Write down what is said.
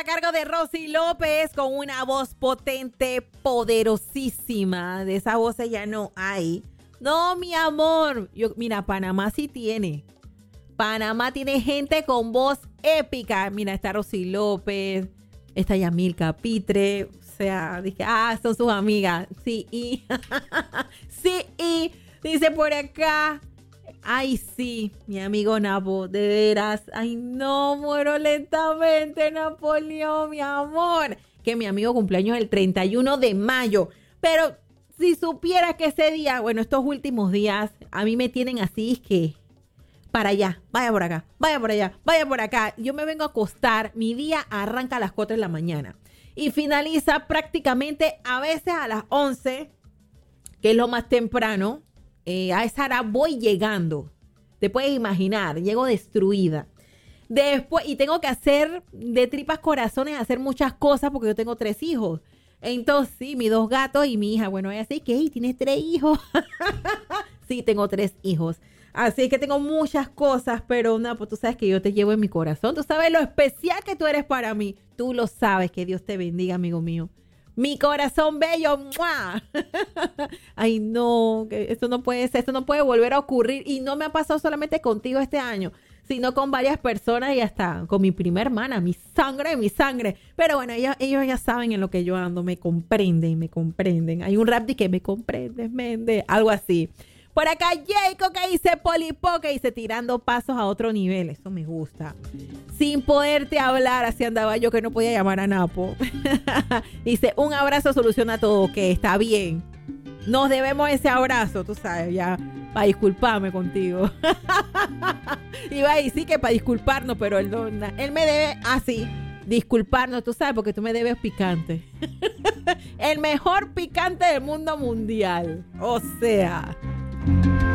cargo de Rosy López con una voz potente, poderosísima. De esa voz ya no hay. No, mi amor. Mira, Panamá sí tiene. Panamá tiene gente con voz épica. Mira, está Rosy López, está Yamilka Pitre. O sea, dije, son sus amigas. Sí, sí, dice por acá. Ay, sí, mi amigo Napo, de veras. Ay, no, muero lentamente, Napoleón, mi amor. Que mi amigo cumpleaños el 31 de mayo. Pero si supieras que ese día, bueno, estos últimos días, a mí me tienen así, es que para allá, vaya por acá, vaya por allá, vaya por acá. Yo me vengo a acostar, mi día arranca a las 4 de la mañana y finaliza prácticamente a veces a las 11, que es lo más temprano. A esa hora voy llegando. Te puedes imaginar, llego destruida. Después, y tengo que hacer de tripas corazones, hacer muchas cosas porque yo tengo 3 hijos. Entonces, sí, mis 2 gatos y mi hija. Bueno, ella sí que, ¿tienes 3 hijos? Sí, tengo 3 hijos. Así que tengo muchas cosas, pero no, pues tú sabes que yo te llevo en mi corazón. Tú sabes lo especial que tú eres para mí. Tú lo sabes. Que Dios te bendiga, amigo mío. Mi corazón bello. ¡Mua! Ay, no, que esto no puede ser, esto no puede volver a ocurrir. Y no me ha pasado solamente contigo este año, sino con varias personas y hasta con mi prima hermana, mi sangre. Pero bueno, ellos ya saben en lo que yo ando, me comprenden. Hay un rap de que me comprendes, mende, algo así. Por acá, Jacob, que dice Polipo, que dice tirando pasos a otro nivel. Eso me gusta. Sin poderte hablar, así andaba yo que no podía llamar a Napo. Dice, un abrazo soluciona todo, que está bien. Nos debemos ese abrazo, tú sabes, ya, para disculparme contigo. Iba a decir que para disculparnos, pero él me debe así, disculparnos, tú sabes, porque tú me debes picante. El mejor picante del mundo mundial. O sea...